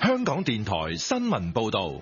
香港電台新聞報道。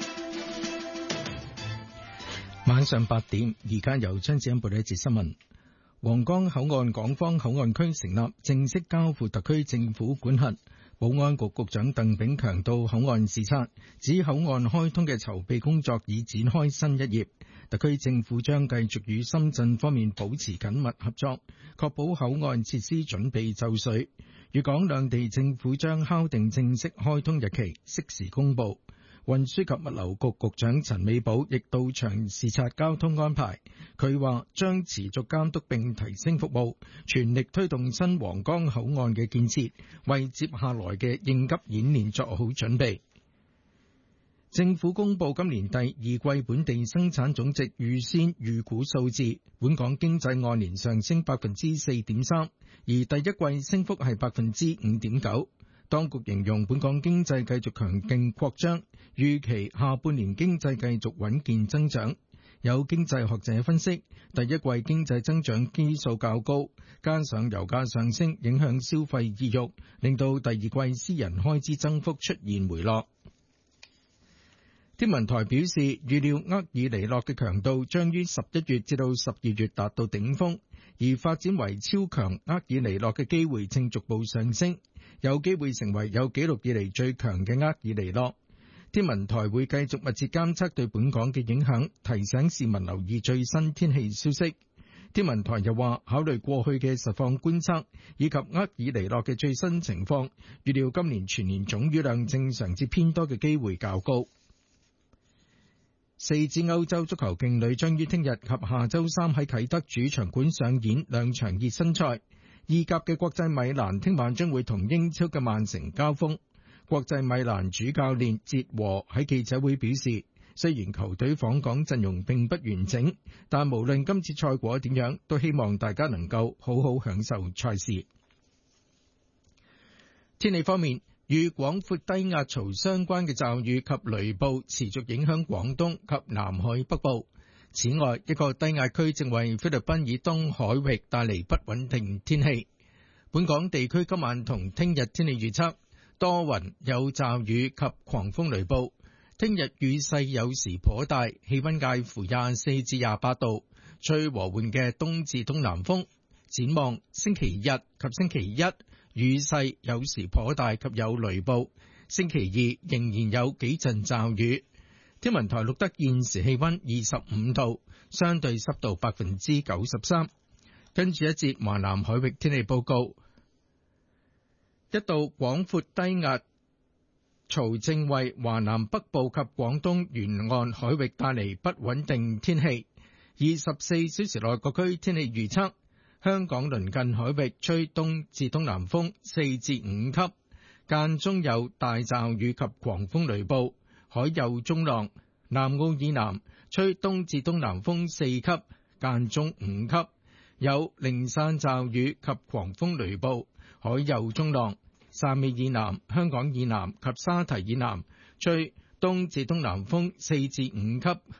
晚上8點，而家由張子欣報道一節新聞。皇崗口岸港方口岸區成立，正式交付特區政府管轄。保安局局長鄧炳強到口岸視察，指口岸開通嘅籌備工作已展開新一頁。特區政府將繼續與深圳方面保持緊密合作，確保口岸設施準備就緒。粵港兩地政府將敲定正式開通日期，適時公佈。運輸及物流局局長陳美寶亦到場視察交通安排。佢話將持續監督並提升服務，全力推動新皇崗口岸嘅建設，為接下來嘅應急演練作好準備。政府公布今年第二季本地生產總值預先預估數字，本港經濟按年上升 4.3%， 而第一季升幅係 5.9%。當局形容本港經濟繼續強勁擴張，預期下半年經濟繼續穩健增長。有經濟學者分析，第一季經濟增長基數較高，加上油價上升影響消費意欲，令到第二季私人開支增幅出現回落。天文台表示，預料厄爾尼諾嘅強度將於11月至到12月達到頂峰，而發展為超強厄爾尼諾嘅機會正逐步上升，有機會成為有紀錄以嚟最強嘅厄爾尼諾。天文台會繼續密切監測對本港嘅影響，提醒市民留意最新天氣消息。天文台又話，考慮過去嘅實況觀測以及厄爾尼諾嘅最新情況，預料今年全年總雨量正常至偏多嘅機會較高。4支歐洲足球勁旅將於聽日及下周三喺啟德主場館上演兩場熱身賽。意甲嘅國際米蘭聽晚將會同英超嘅曼城交鋒。國際米蘭主教練哲和喺記者會表示，雖然球隊訪港陣容並不完整，但無論今次賽果點樣，都希望大家能夠好好享受賽事。天氣方面，與廣闊低壓槽相關嘅驟雨及雷暴持續影響廣東及南海北部。此外，一個低壓區正為菲律賓以東海域帶嚟不穩定天氣。本港地區今晚同聽日天氣預測，多雲有驟雨及狂風雷暴。聽日雨勢有時頗大，氣溫介乎24至28度，吹和緩嘅東至東南風。展望星期日及星期一，雨勢有時頗大及有雷暴，星期二仍然有幾陣驟雨。天文台錄得現時氣溫25度，相對濕度93%。跟住一節華南海域天氣報告，一道廣闊低壓槽正為華南北部及廣東沿岸海域帶嚟不穩定天氣。24小時內各區天氣預測，香港鄰近海域吹東至東南風4至5級，間中有大驟雨及狂風雷暴，海有中浪。南澳以南吹東至東南風4級，間中5級，有零散驟雨及狂風雷暴，海有中浪。汕尾以南、香港以南及沙堤以南吹東至東南風4至5級，